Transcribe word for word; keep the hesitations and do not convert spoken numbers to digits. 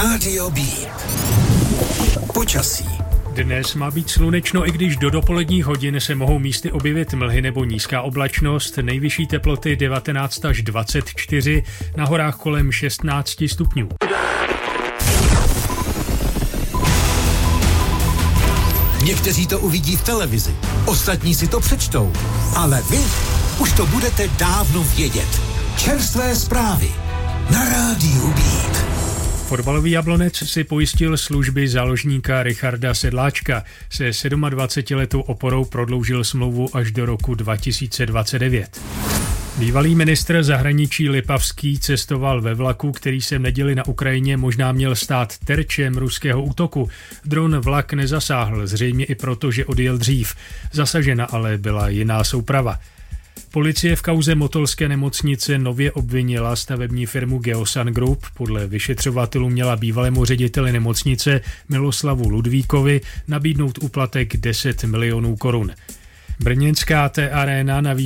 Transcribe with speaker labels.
Speaker 1: Rádio B. Počasí.
Speaker 2: Dnes má být slunečno, i když do dopoledních hodin se mohou místy objevit mlhy nebo nízká oblačnost. Nejvyšší teploty devatenáct až dvacet čtyři, na horách kolem šestnáct stupňů.
Speaker 1: Někteří to uvidí v televizi, ostatní si to přečtou, ale vy už to budete dávno vědět. Čerstvé zprávy na Rádiu Beat.
Speaker 2: Fotbalový Jablonec si pojistil služby záložníka Richarda Sedláčka. Se dvacetisedmiletou oporou prodloužil smlouvu až do roku dva tisíce dvacet devět. Bývalý ministr zahraničí Lipavský cestoval ve vlaku, který se v neděli na Ukrajině možná měl stát terčem ruského útoku. Dron vlak nezasáhl, zřejmě i proto, že odjel dřív. Zasažena ale byla jiná souprava. Policie v kauze motolské nemocnice nově obvinila stavební firmu Geosan Group. Podle vyšetřovatelů měla bývalému řediteli nemocnice Miloslavu Ludvíkovi nabídnout úplatek deset milionů korun. Brněnská T Arena na